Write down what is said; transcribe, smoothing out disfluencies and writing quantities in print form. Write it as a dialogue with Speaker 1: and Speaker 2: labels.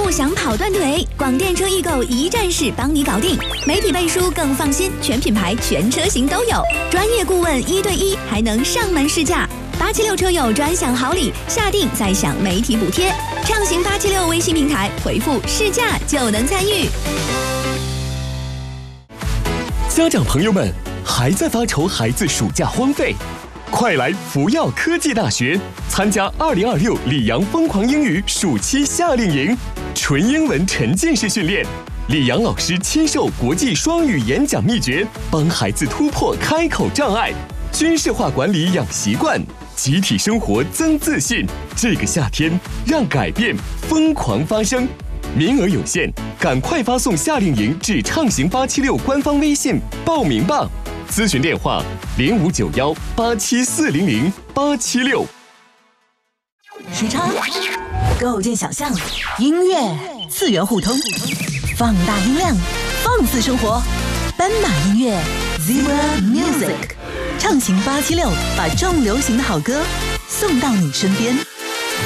Speaker 1: 不想跑断腿，广电车易购一站式帮你搞定，媒体背书更放心，全品牌全车型都有，专业顾问1对1，还能上门试驾。876车友专享好礼，下定再享媒体补贴。畅行876微信平台回复试驾就能参与。
Speaker 2: 家长朋友们，还在发愁孩子暑假荒废？快来福耀科技大学参加2026里昂疯狂英语暑期夏令营，纯英文沉浸式训练，里昂老师亲授国际双语演讲秘诀，帮孩子突破开口障碍，军事化管理养习惯，集体生活增自信。这个夏天，让改变疯狂发生，名额有限，赶快发送夏令营至畅行876官方微信报名吧。咨询电话059187400876。
Speaker 3: 时差构建想象，音乐次元互通，放大音量，放肆生活。斑马音乐 Zebra Music， 畅行876，把重流行的好歌送到你身边。